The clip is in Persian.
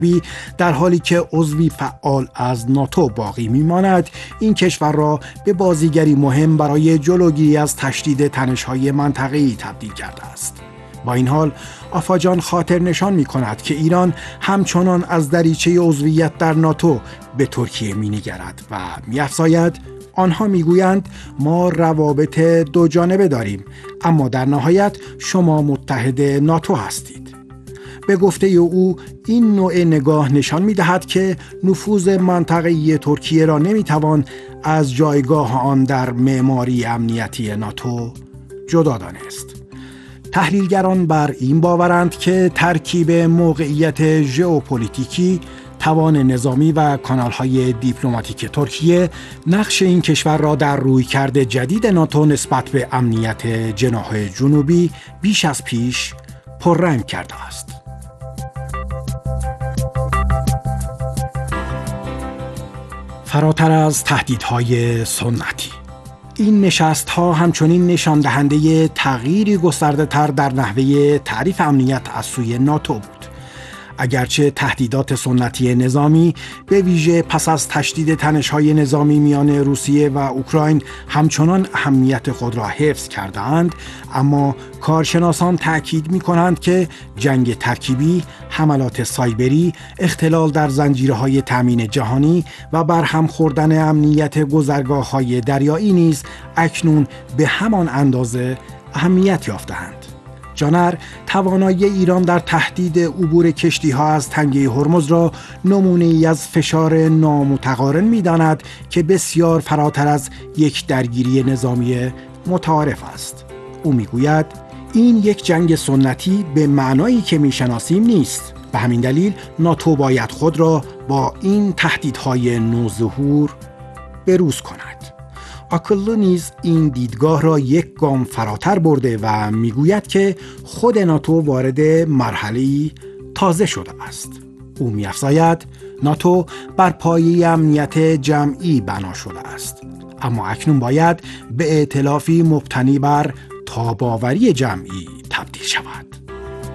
در حالی که عضوی فعال از ناتو باقی میماند، این کشور را به بازیگری مهم برای جلوگیری از تشدید تنش‌های منطقه‌ای تبدیل کرده است. با این حال آفاجان خاطر نشان می کند که ایران همچنان از دریچه عضویت در ناتو به ترکیه می نگرد و می افزاید آنها می گویند ما روابط دو جانبه داریم، اما در نهایت شما متحد ناتو هستید. به گفته او این نوع نگاه نشان می دهد که نفوذ منطقه‌ای ترکیه را نمی توان از جایگاه آن در معماری امنیتی ناتو جدا دانست. تحلیلگران بر این باورند که ترکیب موقعیت ژئوپلیتیکی، توان نظامی و کانال‌های دیپلماتیک ترکیه نقش این کشور را در رویکرد جدید ناتو نسبت به امنیت جناح جنوبی بیش از پیش پررنگ کرده است. فراتر از تهدیدهای سنتی، این نشست‌ها همچنین نشان دهنده تغییری گسترده‌تر در نحوه تعریف امنیت از سوی ناتو بود. اگرچه تهدیدات سنتی نظامی به ویژه پس از تشدید تنش‌های نظامی میان روسیه و اوکراین همچنان اهمیت خود را حفظ کرده‌اند، اما کارشناسان تأکید می‌کنند که جنگ ترکیبی، حملات سایبری، اختلال در زنجیرهای تامین جهانی و برهم خوردن امنیت گذرگاه‌های دریایی نیز اکنون به همان اندازه اهمیت یافته‌اند. جانر توانایی ایران در تهدید عبور کشتی‌ها از تنگه هرمز را نمونه‌ای از فشار نامتقارن می‌داند که بسیار فراتر از یک درگیری نظامی متعارف است. او می‌گوید این یک جنگ سنتی به معنایی که می‌شناسیم نیست. به همین دلیل ناتو باید خود را با این تهدیدهای نوظهور بروز کند. آکلو نیز این دیدگاه را یک گام فراتر برده و میگوید که خود ناتو وارد مرحله‌ای تازه شده است. او می‌افزاید ناتو بر پایه امنیت جمعی بنا شده است، اما اکنون باید به ائتلافی مبتنی بر تاب‌آوری جمعی تبدیل